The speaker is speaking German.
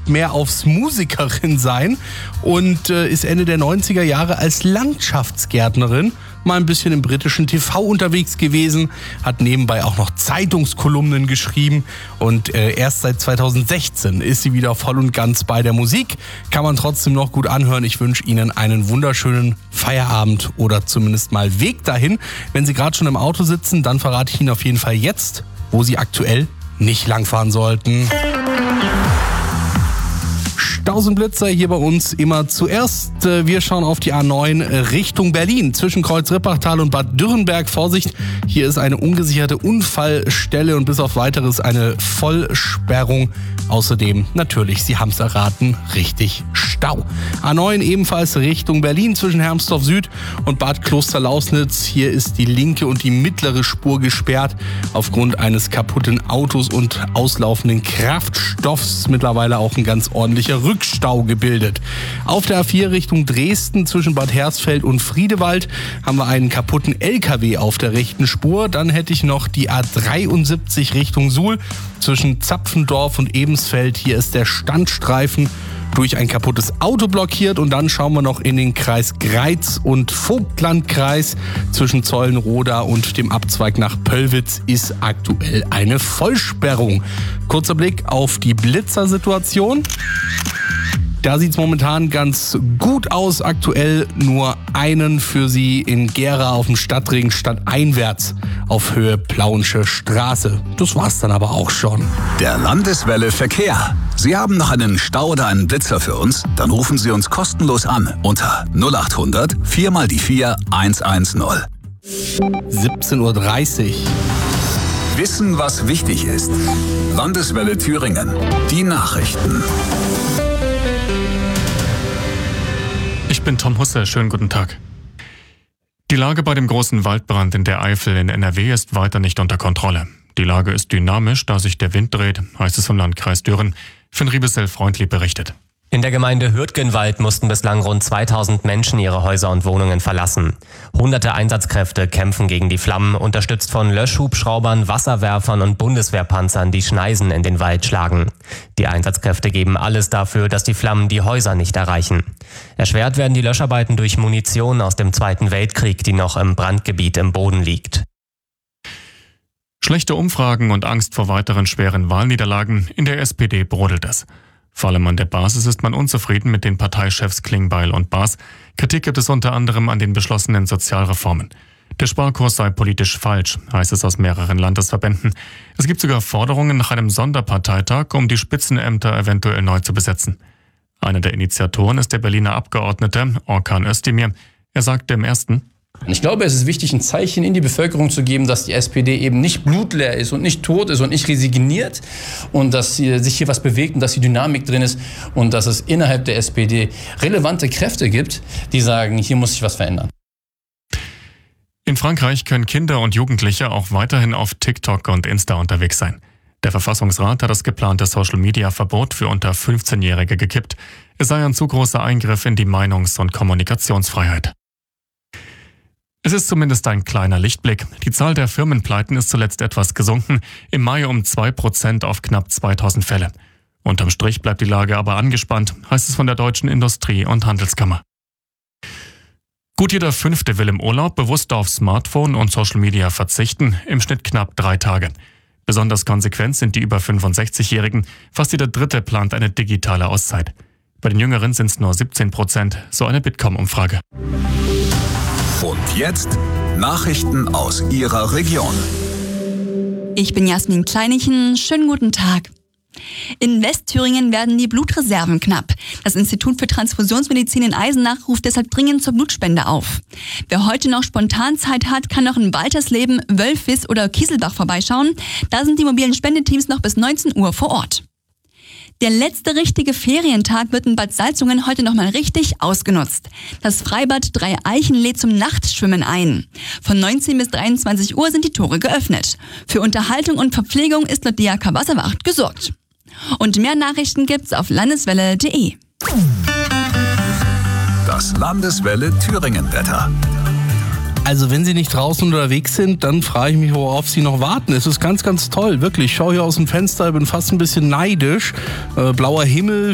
legt mehr aufs Musikerin sein und ist Ende der 90er Jahre als Landschaftsgärtnerin mal ein bisschen im britischen TV unterwegs gewesen, hat nebenbei auch noch Zeitungskolumnen geschrieben und erst seit 2016 ist sie wieder voll und ganz bei der Musik. Kann man trotzdem noch gut anhören. Ich wünsche Ihnen einen wunderschönen Feierabend oder zumindest mal Weg dahin. Wenn Sie gerade schon im Auto sitzen, dann verrate ich Ihnen auf jeden Fall jetzt, wo Sie aktuell nicht langfahren sollten. Staus und Blitzer hier bei uns immer zuerst. Wir schauen auf die A9 Richtung Berlin. Zwischen Kreuz-Rippachtal und Bad Dürrenberg. Vorsicht, hier ist eine ungesicherte Unfallstelle und bis auf Weiteres eine Vollsperrung. Außerdem natürlich, Sie haben es erraten, richtig Stau. A9 ebenfalls Richtung Berlin zwischen Hermsdorf Süd und Bad Klosterlausnitz. Hier ist die linke und die mittlere Spur gesperrt aufgrund eines kaputten Autos und auslaufenden Kraftstoffs. Mittlerweile auch ein ganz ordentlicher Rückstau gebildet. Auf der A4 Richtung Dresden zwischen Bad Hersfeld und Friedewald haben wir einen kaputten LKW auf der rechten Spur. Dann hätte ich noch die A73 Richtung Suhl zwischen Zapfendorf und Ebensfeld. Hier ist der Standstreifen durch ein kaputtes Auto blockiert. Und dann schauen wir noch in den Kreis Greiz und Vogtlandkreis. Zwischen Zeulenroda und dem Abzweig nach Pöllwitz ist aktuell eine Vollsperrung. Kurzer Blick auf die Blitzersituation. Da sieht es momentan ganz gut aus. Aktuell nur einen für Sie in Gera auf dem Stadtring stadteinwärts auf Höhe Plauensche Straße. Das war's dann aber auch schon. Der Landeswelle Verkehr. Sie haben noch einen Stau oder einen Blitzer für uns? Dann rufen Sie uns kostenlos an unter 0800 4 mal die 4 110. 17:30 Uhr. Wissen, was wichtig ist. Landeswelle Thüringen. Die Nachrichten. Ich bin Tom Husse, schönen guten Tag. Die Lage bei dem großen Waldbrand in der Eifel in NRW ist weiter nicht unter Kontrolle. Die Lage ist dynamisch, da sich der Wind dreht, heißt es vom Landkreis Düren. Finn Riebesell-Freundlieb berichtet. In der Gemeinde Hürtgenwald mussten bislang rund 2000 Menschen ihre Häuser und Wohnungen verlassen. Hunderte Einsatzkräfte kämpfen gegen die Flammen, unterstützt von Löschhubschraubern, Wasserwerfern und Bundeswehrpanzern, die Schneisen in den Wald schlagen. Die Einsatzkräfte geben alles dafür, dass die Flammen die Häuser nicht erreichen. Erschwert werden die Löscharbeiten durch Munition aus dem Zweiten Weltkrieg, die noch im Brandgebiet im Boden liegt. Schlechte Umfragen und Angst vor weiteren schweren Wahlniederlagen. In der SPD brodelt es. Vor allem an der Basis ist man unzufrieden mit den Parteichefs Klingbeil und Baas. Kritik gibt es unter anderem an den beschlossenen Sozialreformen. Der Sparkurs sei politisch falsch, heißt es aus mehreren Landesverbänden. Es gibt sogar Forderungen nach einem Sonderparteitag, um die Spitzenämter eventuell neu zu besetzen. Einer der Initiatoren ist der Berliner Abgeordnete Orkan Özdemir. Er sagte im ersten: Ich glaube, es ist wichtig, ein Zeichen in die Bevölkerung zu geben, dass die SPD eben nicht blutleer ist und nicht tot ist und nicht resigniert und dass sich hier was bewegt und dass die Dynamik drin ist und dass es innerhalb der SPD relevante Kräfte gibt, die sagen, hier muss sich was verändern. In Frankreich können Kinder und Jugendliche auch weiterhin auf TikTok und Insta unterwegs sein. Der Verfassungsrat hat das geplante Social-Media-Verbot für unter 15-Jährige gekippt. Es sei ein zu großer Eingriff in die Meinungs- und Kommunikationsfreiheit. Es ist zumindest ein kleiner Lichtblick. Die Zahl der Firmenpleiten ist zuletzt etwas gesunken, im Mai um 2% auf knapp 2000 Fälle. Unterm Strich bleibt die Lage aber angespannt, heißt es von der Deutschen Industrie- und Handelskammer. Gut jeder Fünfte will im Urlaub bewusst auf Smartphone und Social Media verzichten, im Schnitt knapp 3 Tage. Besonders konsequent sind die über 65-Jährigen, fast jeder Dritte plant eine digitale Auszeit. Bei den Jüngeren sind es nur 17%, so eine Bitkom-Umfrage. Und jetzt Nachrichten aus Ihrer Region. Ich bin Jasmin Kleinichen. Schönen guten Tag. In Westthüringen werden die Blutreserven knapp. Das Institut für Transfusionsmedizin in Eisenach ruft deshalb dringend zur Blutspende auf. Wer heute noch spontan Zeit hat, kann noch in Waltersleben, Wölfis oder Kieselbach vorbeischauen. Da sind die mobilen Spendeteams noch bis 19 Uhr vor Ort. Der letzte richtige Ferientag wird in Bad Salzungen heute nochmal richtig ausgenutzt. Das Freibad Dreieichen lädt zum Nachtschwimmen ein. Von 19 bis 23 Uhr sind die Tore geöffnet. Für Unterhaltung und Verpflegung ist laut DRK Wasserwacht gesorgt. Und mehr Nachrichten gibt's auf landeswelle.de. Das Landeswelle Thüringen-Wetter. Also wenn Sie nicht draußen unterwegs sind, dann frage ich mich, worauf Sie noch warten. Es ist ganz, ganz toll, wirklich. Ich schaue hier aus dem Fenster, bin fast ein bisschen neidisch. Blauer Himmel,